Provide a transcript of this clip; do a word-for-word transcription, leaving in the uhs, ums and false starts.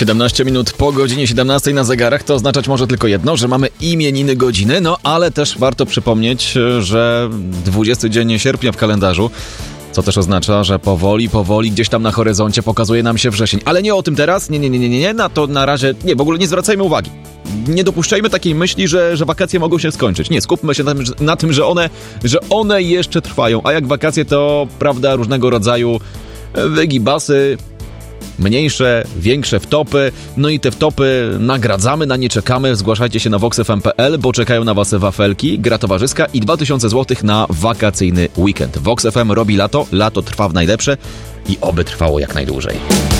siedemnaście minut po godzinie siedemnastej na zegarach to oznaczać może tylko jedno, że mamy imieniny godziny, no ale też warto przypomnieć, że dwudziesty dzień sierpnia w kalendarzu, co też oznacza, że powoli, powoli gdzieś tam na horyzoncie pokazuje nam się wrzesień. Ale nie o tym teraz, nie, nie, nie, nie, nie, na to na razie, nie, w ogóle nie zwracajmy uwagi. Nie dopuszczajmy takiej myśli, że, że wakacje mogą się skończyć. Nie, skupmy się na tym, na tym że, one, że one jeszcze trwają, a jak wakacje to, prawda, różnego rodzaju wygibasy, mniejsze, większe wtopy, no i te wtopy nagradzamy, na nie czekamy. Zgłaszajcie się na vox f m kropka p l, bo czekają na was wafelki, gra towarzyska i dwa tysiące złotych na wakacyjny weekend. Vox F M robi lato, lato trwa w najlepsze i oby trwało jak najdłużej.